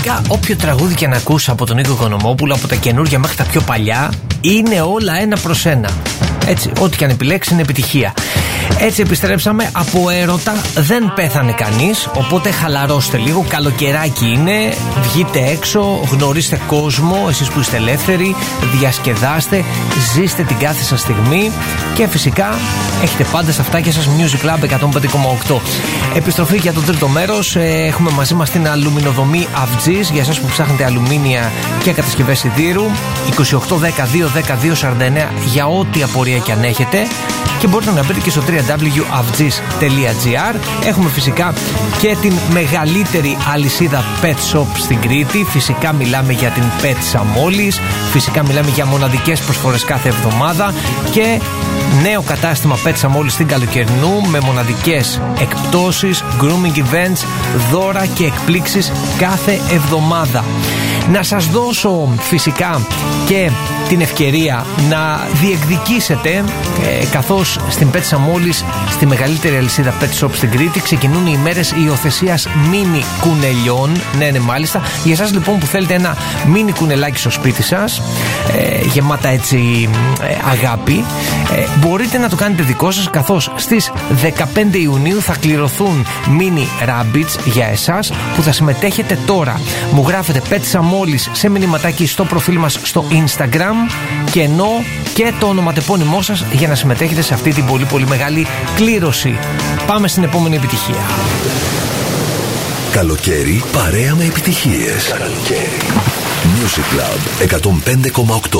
Γενικά, όποιο τραγούδι και να ακούσει από τον Νίκο Οικονομόπουλο, από τα καινούργια μέχρι τα πιο παλιά, είναι όλα ένα προς ένα. Έτσι, ό,τι και αν επιλέξει είναι επιτυχία. Έτσι επιστρέψαμε από έρωτα, δεν πέθανε κανείς, οπότε χαλαρώστε λίγο, καλοκαιράκι είναι, βγείτε έξω, γνωρίστε κόσμο, εσείς που είστε ελεύθεροι, διασκεδάστε, ζήστε την κάθε σας στιγμή και φυσικά έχετε πάντα στα αυτάκια σας Music Club 105,8. Επιστροφή για το τρίτο μέρος, έχουμε μαζί μας την αλουμινοδομή Avgis, για εσάς που ψάχνετε αλουμίνια και κατασκευές σιδήρου, 2810-210-249 για ό,τι απορία και αν έχετε. Και μπορείτε να μπείτε και στο www.avgis.gr. Έχουμε φυσικά και την μεγαλύτερη αλυσίδα pet shop στην Κρήτη. Φυσικά μιλάμε για την Pet Samolis. Φυσικά μιλάμε για μοναδικές προσφορές κάθε εβδομάδα. Και νέο κατάστημα Pet Samolis στην Καλοκαιρινού με μοναδικές εκπτώσεις, grooming events, δώρα και εκπλήξεις κάθε εβδομάδα. Να σας δώσω φυσικά και την ευκαιρία να διεκδικήσετε, καθώς στην Pet Samolis, στη μεγαλύτερη αλυσίδα Pet Shop στην Κρήτη, ξεκινούν οι ημέρες υιοθεσίας μίνι κουνελιών. Ναι, μάλιστα. Για εσάς λοιπόν που θέλετε ένα μίνι κουνελάκι στο σπίτι σας, γεμάτα έτσι αγάπη, μπορείτε να το κάνετε δικό σας, καθώς στις 15 Ιουνίου θα κληρωθούν mini rabbits για εσάς που θα συμμετέχετε τώρα. Μου γράφετε Pet Samolis σε μηνυματάκι στο προφίλ μας στο Instagram και ενώ και το ονοματεπώνυμό σας για να συμμετέχετε σε αυτή την πολύ πολύ μεγάλη κλήρωση. Πάμε στην επόμενη επιτυχία. Καλοκαίρι παρέα με επιτυχίες. Music Club 105,8.